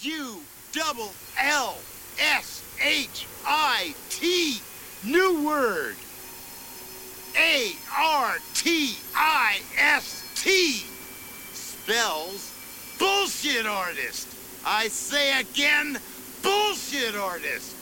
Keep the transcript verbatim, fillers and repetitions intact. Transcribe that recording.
U double L S H I T. New word. A R T I S T. Spells bullshit artist. I say again, bullshit artist.